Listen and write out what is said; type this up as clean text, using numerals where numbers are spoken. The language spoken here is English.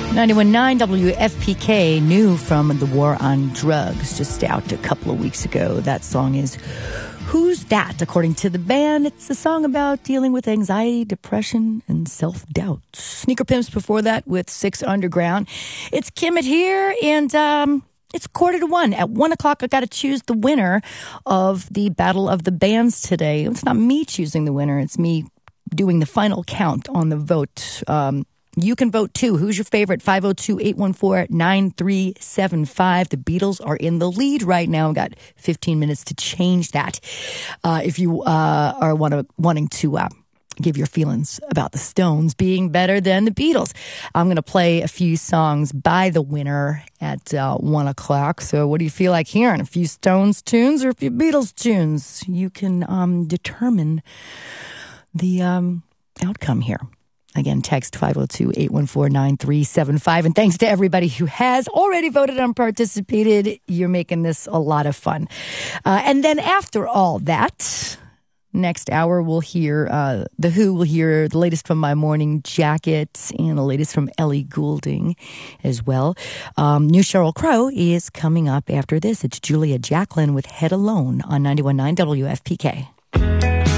91.9 WFPK, new from the War on Drugs, just out a couple of weeks ago. That song is Who's That? According to the band, it's a song about dealing with anxiety, depression, and self-doubt. Sneaker Pimps before that with Six Underground. It's Kimmit here, and it's 1:45. At 1 o'clock, I got to choose the winner of the Battle of the Bands today. It's not me choosing the winner. It's me doing the final count on the vote. You can vote too. Who's your favorite? 502-814-9375. The Beatles are in the lead right now. We've got 15 minutes to change that. If you are wanting to give your feelings about the Stones being better than the Beatles, I'm going to play a few songs by the winner at 1 o'clock. So what do you feel like hearing? A few Stones tunes or a few Beatles tunes? You can determine the outcome here. Again, text 502-814-9375. And thanks to everybody who has already voted and participated. You're making this a lot of fun. And then after all that, next hour we'll hear The Who. We'll hear the latest from My Morning Jacket and the latest from Ellie Goulding as well. New Sheryl Crow is coming up after this. It's Julia Jacklin with Head Alone on 91.9 WFPK.